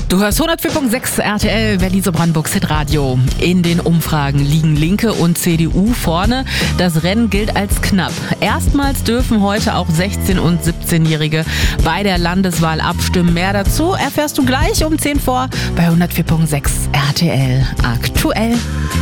Du hörst 104.6 RTL Berlin-Brandenburgs Hitradio. In den Umfragen liegen Linke und CDU vorne. Das Rennen gilt als knapp. Erstmals dürfen heute auch 16- und 17-Jährige bei der Landeswahl abstimmen. Mehr dazu erfährst du gleich um 10 vor bei 104.6 RTL aktuell.